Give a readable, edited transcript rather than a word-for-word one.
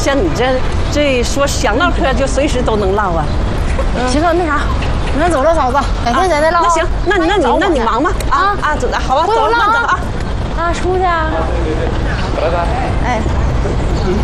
像你这说想唠嗑就随时都能唠啊。 行了，那啥，我先走了，嫂子，改天咱再唠。 那行，那你忙吧走了，好吧，走了，慢走啊。 啊，出去啊。 拜拜。 哎。